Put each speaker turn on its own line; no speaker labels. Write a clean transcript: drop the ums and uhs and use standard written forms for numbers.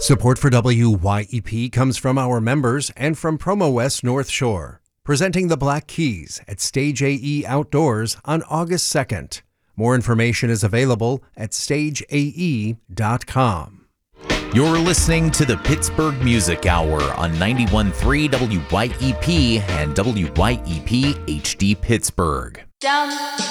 Support for WYEP comes from our members and from Promo West North Shore, presenting the Black Keys at Stage AE Outdoors on August 2nd. More information is available at stageae.com.
You're listening to the Pittsburgh Music Hour on 91.3 WYEP and WYEP HD Pittsburgh.
Jump.